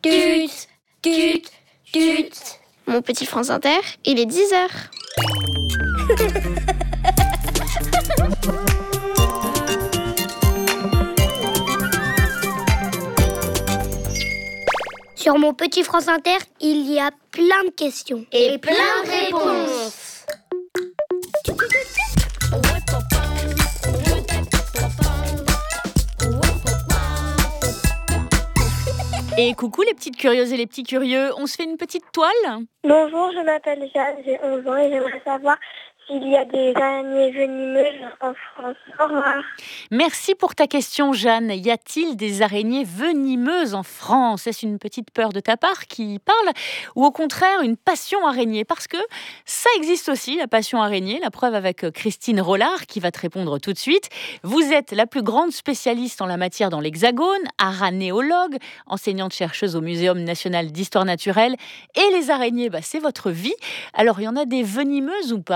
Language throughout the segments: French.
Tut, tut, tut. Mon petit France Inter, il est 10h. Sur mon petit France Inter, il y a plein de questions. Et plein de réponses. Et coucou les petites curieuses et les petits curieux, on se fait une petite toile ? Bonjour, je m'appelle Jeanne, j'ai 11 ans et j'aimerais savoir s'il y a des araignées venimeuses en France. Au revoir. Merci pour ta question Jeanne. Y a-t-il des araignées venimeuses en France ? Est-ce une petite peur de ta part qui parle ou au contraire une passion araignée ? Parce que ça existe aussi, la passion araignée. La preuve avec Christine Rollard qui va te répondre tout de suite. Vous êtes la plus grande spécialiste en la matière dans l'Hexagone, aranéologue, enseignante-chercheuse au Muséum national d'histoire naturelle. Et les araignées, c'est votre vie. Alors, il y en a des venimeuses ou pas ?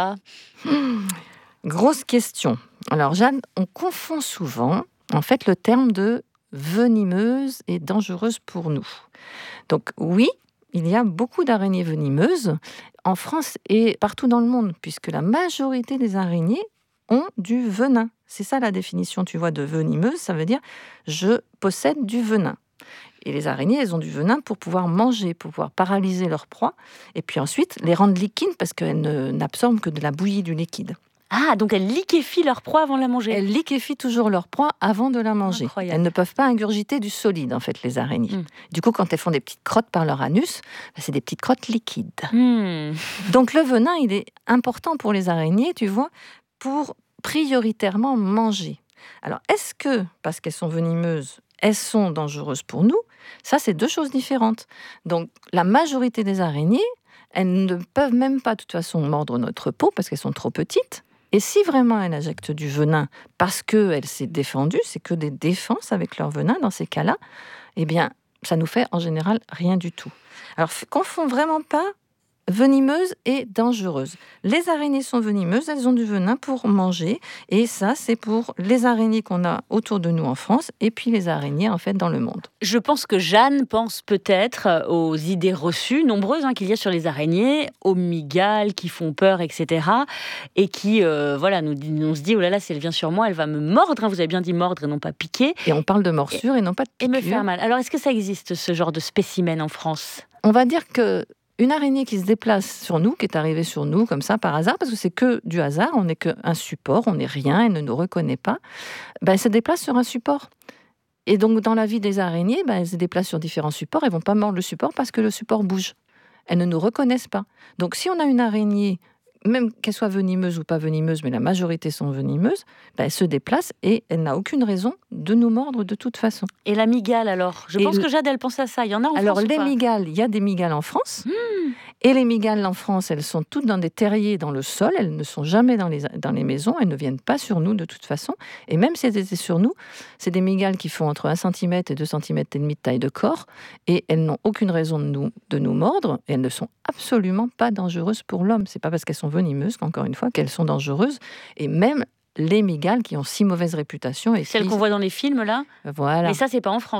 Grosse question. Alors Jeanne, on confond souvent en fait le terme de venimeuse et dangereuse pour nous. Donc oui, il y a beaucoup d'araignées venimeuses en France et partout dans le monde, puisque la majorité des araignées ont du venin. C'est ça la définition, tu vois, de venimeuse, ça veut dire je possède du venin. Et les araignées, elles ont du venin pour pouvoir manger, pour pouvoir paralyser leur proie, et puis ensuite les rendre liquides parce qu'elles n'absorbent que de la bouillie du liquide. Ah, donc elles liquéfient leur proie avant de la manger. Elles liquéfient toujours leur proie avant de la manger. Incroyable. Elles ne peuvent pas ingurgiter du solide, en fait, les araignées. Du coup, quand elles font des petites crottes par leur anus, c'est des petites crottes liquides. Donc le venin, il est important pour les araignées, tu vois, pour prioritairement manger. Alors, est-ce que, parce qu'elles sont venimeuses, elles sont dangereuses pour nous ? Ça, c'est deux choses différentes. Donc, la majorité des araignées, elles ne peuvent même pas, de toute façon, mordre notre peau parce qu'elles sont trop petites. Et si vraiment elles injectent du venin parce qu'elle s'est défendue, c'est que des défenses avec leur venin, dans ces cas-là, eh bien, ça nous fait en général rien du tout. Alors, confond vraiment pas venimeuse et dangereuse. Les araignées sont venimeuses, elles ont du venin pour manger, et ça, c'est pour les araignées qu'on a autour de nous en France, et puis les araignées, en fait, dans le monde. Je pense que Jeanne pense peut-être aux idées reçues, nombreuses qu'il y a sur les araignées, aux mygales qui font peur, etc. Et qui, on se dit, oh là là, si elle vient sur moi, elle va me mordre. Vous avez bien dit mordre et non pas piquer. Et on parle de morsure et non pas de piqûre. Et me faire mal. Alors, est-ce que ça existe, ce genre de spécimen en France ? On va dire que une araignée qui se déplace sur nous, qui est arrivée sur nous comme ça par hasard, parce que c'est que du hasard, on n'est qu'un support, on n'est rien, elle ne nous reconnaît pas, elle se déplace sur un support. Et donc dans la vie des araignées, elles se déplacent sur différents supports, elles ne vont pas mordre le support parce que le support bouge. Elles ne nous reconnaissent pas. Donc si on a une araignée, même qu'elle soit venimeuse ou pas venimeuse, mais la majorité sont venimeuses, elle se déplace et elle n'a aucune raison de nous mordre de toute façon. Et la mygale alors ? Je pense que Jade, elle pense à ça. Il y en a en France ou pas ? Alors les mygales, il y a des mygales en France. Et les mygales en France, elles sont toutes dans des terriers dans le sol. Elles ne sont jamais dans les maisons. Elles ne viennent pas sur nous de toute façon. Et même si elles étaient sur nous, c'est des mygales qui font entre 1 cm et 2 cm et demi de taille de corps. Et elles n'ont aucune raison de nous mordre. Et elles ne sont absolument pas dangereuses pour l'homme. C'est pas parce qu'elles sont venimeuses qu'encore une fois qu'elles sont dangereuses. Et même les mygales qui ont si mauvaise réputation. Et celles qu'on voit dans les films là ? Voilà. Mais ça, c'est pas en France.